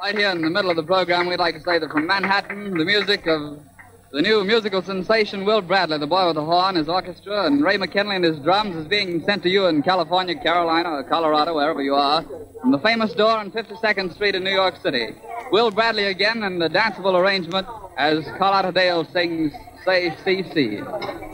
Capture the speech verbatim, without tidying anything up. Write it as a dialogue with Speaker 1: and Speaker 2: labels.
Speaker 1: right here in the middle of the program, we'd like to say that from Manhattan, the music of the new musical sensation, Will Bradley, the boy with the horn, his orchestra, and Ray McKinley and his drums is being sent to you in California, Carolina, or Colorado, wherever you are, from the famous door on fifty-second Street in New York City. Will Bradley again in the danceable arrangement as Carlotta Dale sings Say C C.